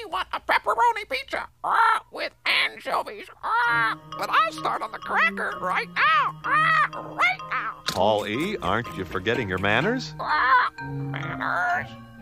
want a pepperoni pizza with anchovies. But I'll start on the crackers right now. Right now. Paul E., aren't you forgetting your manners? Manners?